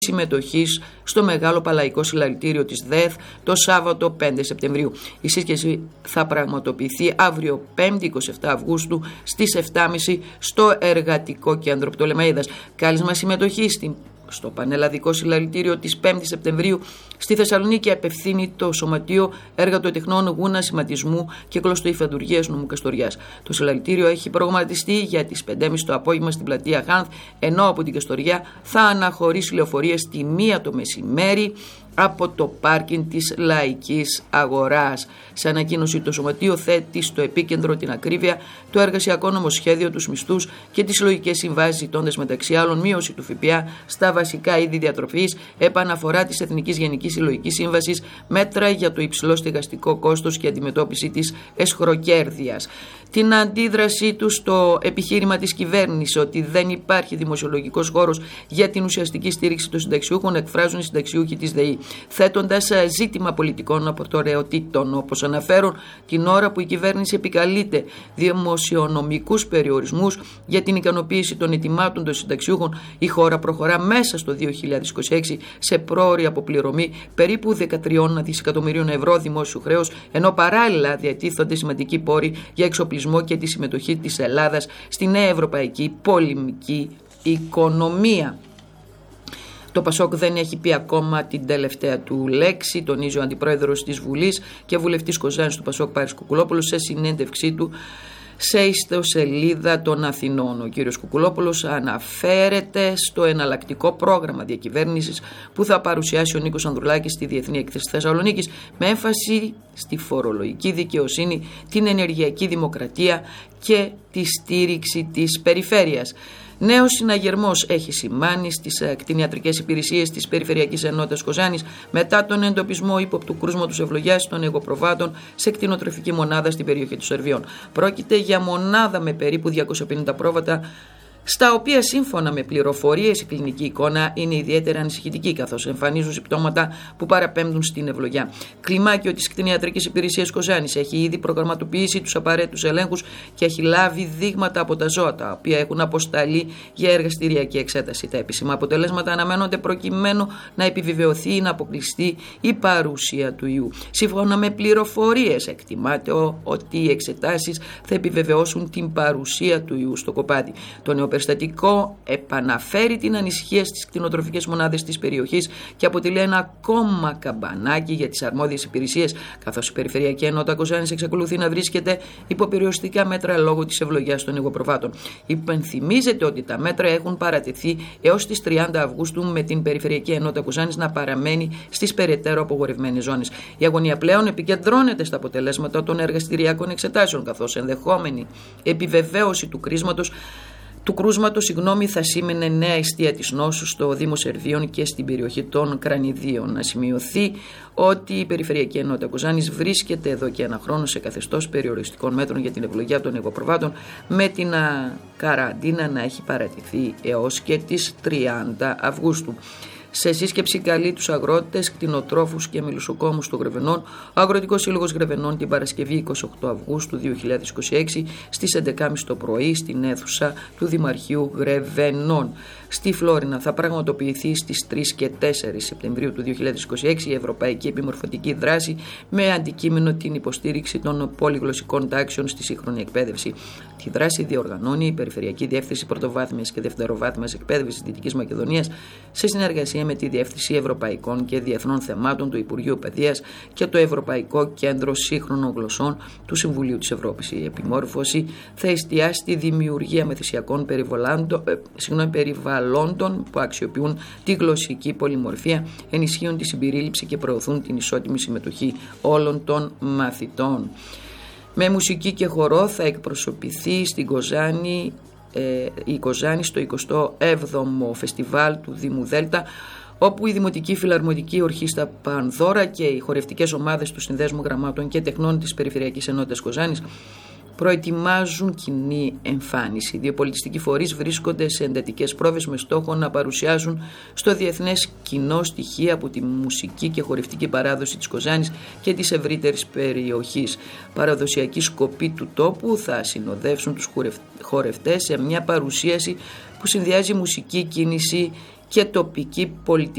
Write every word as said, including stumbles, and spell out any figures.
συμμετοχής στο Μεγάλο Παλαϊκό Συλλαλητήριο της ΔΕΘ το Σάββατο πέντε Σεπτεμβρίου. Η σύσκεψη θα πραγματοποιηθεί αύριο πέμπτη εικοστή εβδόμη Αυγούστου στις επτά και μισή στο Εργατικό Κέντρο Πτολεμαΐδας. Κάλεσμα συμμετοχή στην στο Πανελλαδικό Συλλαλητήριο της πέμπτης Σεπτεμβρίου στη Θεσσαλονίκη απευθύνει το Σωματείο Εργατοτεχνών Γούνα Σηματισμού και Κλωστοϊφαντουργίας Νομού Καστοριάς. Το συλλαλητήριο έχει προγραμματιστεί για τις πέντε και μισή το απόγευμα στην πλατεία Χάνθ, ενώ από την Καστοριά θα αναχωρήσει λεωφορεία στη μία το μεσημέρι από το πάρκινγκ της Λαϊκής Αγοράς. Σε ανακοίνωση, το Σωματείο θέτει στο επίκεντρο την ακρίβεια, το εργασιακό νομοσχέδιο, τους μισθούς και τις συλλογικές συμβάσεις, ζητώντας μεταξύ άλλων μείωση του ΦΠΑ στα βασικά είδη διατροφής, επαναφορά της Εθνικής Γενικής Συλλογικής Σύμβασης, μέτρα για το υψηλό στεγαστικό κόστος και αντιμετώπιση της εσχροκέρδειας. Την αντίδρασή του στο επιχείρημα της κυβέρνησης ότι δεν υπάρχει δημοσιολογικός χώρος για την ουσιαστική στήριξη των συνταξιούχων εκφράζουν οι συνταξιούχοι της ΔΕΗ, θέτοντας ζήτημα πολιτικών απορτεραιοτήτων, όπως αναφέρουν την ώρα που η κυβέρνηση επικαλείται δημοσιονομικούς περιορισμούς για την ικανοποίηση των αιτημάτων των συνταξιούχων. Η χώρα προχωρά μέσα στο δύο χιλιάδες είκοσι έξι σε πρόωρη αποπληρωμή περίπου δεκατρία δισεκατομμυρίων ευρώ δημόσιου χρέους, ενώ παράλληλα διατίθονται σημαντικοί πόροι για εξοπλισμό και τη συμμετοχή της Ελλάδας στη νέα ευρωπαϊκή πολεμική οικονομία. Το Πασόκ δεν έχει πει ακόμα την τελευταία του λέξη, τονίζει ο Αντιπρόεδρος της Βουλής και βουλευτής Κοζάνης του Πασόκ Πάρης Κουκουλόπουλος σε συνέντευξή του σε ιστοσελίδα των Αθηνών. Ο κύριος Κουκουλόπουλος αναφέρεται στο εναλλακτικό πρόγραμμα διακυβέρνησης που θα παρουσιάσει ο Νίκος Ανδρουλάκης στη Διεθνή Έκθεση Θεσσαλονίκης με έμφαση στη φορολογική δικαιοσύνη, την ενεργειακή δημοκρατία και τη στήριξη της περιφέρειας. Νέος συναγερμός έχει σημάνει στις κτηνιατρικές υπηρεσίες της Περιφερειακής Ενότητας Κοζάνης μετά τον εντοπισμό ύποπτου κρούσματος ευλογιάς των εγωπροβάτων σε κτηνοτροφική μονάδα στην περιοχή του Σερβιών. Πρόκειται για μονάδα με περίπου διακόσια πενήντα πρόβατα, στα οποία σύμφωνα με πληροφορίες η κλινική εικόνα είναι ιδιαίτερα ανησυχητική, καθώς εμφανίζουν συμπτώματα που παραπέμπουν στην ευλογιά. Κλιμάκιο της κτηνιατρικής υπηρεσίας Κοζάνης έχει ήδη προγραμματοποιήσει τους απαραίτητους ελέγχους και έχει λάβει δείγματα από τα ζώα, τα οποία έχουν αποσταλεί για εργαστηριακή εξέταση. Τα επίσημα αποτελέσματα αναμένονται προκειμένου να επιβεβαιωθεί ή να αποκλειστεί η παρουσία του ιού. Σύμφωνα με πληροφορίες, εκτιμάται ότι οι εξετάσεις θα επιβεβαιώσουν την παρουσία του ιού στο κοπάδι. Το περιστατικό επαναφέρει την ανησυχία στις κτηνοτροφικές μονάδες της περιοχής και αποτελεί ένα ακόμα καμπανάκι για τις αρμόδιες υπηρεσίες, καθώς η Περιφερειακή Ενότητα Κοζάνης εξακολουθεί να βρίσκεται υπό περιοριστικά μέτρα λόγω της ευλογιάς των εγωπροβάτων. Υπενθυμίζεται ότι τα μέτρα έχουν παρατεθεί έως τις τριάντα Αυγούστου, με την Περιφερειακή Ενότητα Κοζάνης να παραμένει στις περαιτέρω απογορευμένες ζώνες. Η αγωνία πλέον επικεντρώνεται στα αποτελέσματα των εργαστηριακών εξετάσεων, καθώς ενδεχόμενη επιβεβαίωση του κρίσματος Του κρούσματος συγγνώμη, θα σήμαινε νέα αιστεία της νόσου στο Δήμο Σερβίων και στην περιοχή των Κρανιδίων. Να σημειωθεί ότι η Περιφερειακή Ενότητα Κοζάνης βρίσκεται εδώ και ένα χρόνο σε καθεστώς περιοριστικών μέτρων για την ευλογιά των εγωπροβάτων, με την καραντίνα να έχει παρατηθεί έως και τις τριάντα Αυγούστου. Σε σύσκεψη καλεί τους αγρότες, κτηνοτρόφους και μελισσοκόμους των Γρεβενών, ο Αγροτικός Σύλλογος Γρεβενών την Παρασκευή εικοστή όγδοη Αυγούστου δύο χιλιάδες είκοσι έξι στις έντεκα και μισή το πρωί στην αίθουσα του Δημαρχείου Γρεβενών. Στη Φλόρινα θα πραγματοποιηθεί στις τρεις και τέσσερις Σεπτεμβρίου του δύο χιλιάδες είκοσι έξι η Ευρωπαϊκή Επιμορφωτική Δράση με αντικείμενο την υποστήριξη των πολυγλωσσικών τάξεων στη σύγχρονη εκπαίδευση. Τη δράση διοργανώνει η Περιφερειακή Διεύθυνση Πρωτοβάθμιας και Δευτεροβάθμιας Εκπαίδευσης Δυτικής Μακεδονίας σε συνεργασία με τη Διεύθυνση Ευρωπαϊκών και Διεθνών Θεμάτων του Υπουργείου Παιδείας και το Ευρωπαϊκό Κέντρο Σύγχρονων Γλωσσών του Συμβουλίου της Ευρώπης. Η επιμόρφωση θα εστιάσει στη δημιουργία μεθυσιακών περιβαλλόντων που αξιοποιούν τη γλωσσική πολυμορφία, ενισχύουν τη συμπερίληψη και προωθούν την ισότιμη συμμετοχή όλων των μαθητών. Με μουσική και χορό θα εκπροσωπηθεί στην Κοζάνη, ε, η Κοζάνη στο εικοστό έβδομο Φεστιβάλ του Δήμου Δέλτα, όπου η Δημοτική Φιλαρμονική Ορχήστρα Πανδώρα και οι χορευτικές ομάδες του Συνδέσμου Γραμμάτων και Τεχνών της Περιφερειακής Ενότητας Κοζάνης προετοιμάζουν κοινή εμφάνιση. Οι δύο πολιτιστικοί φορείς βρίσκονται σε εντατικές πρόβες με στόχο να παρουσιάζουν στο διεθνές κοινό στοιχεία από τη μουσική και χορευτική παράδοση της Κοζάνης και της ευρύτερης περιοχής. Παραδοσιακοί σκοποί του τόπου θα συνοδεύσουν τους χορευτές σε μια παρουσίαση που συνδυάζει μουσική κίνηση και τοπική πολιτική